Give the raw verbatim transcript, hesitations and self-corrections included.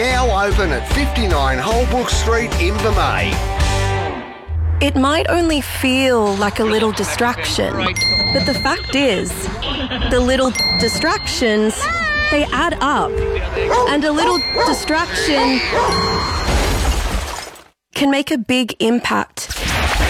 Now open at fifty-nine Holbrook Street, Invermay. It might only feel like a little distraction, but the fact is, the little distractions, they add up. And a little distraction can make a big impact.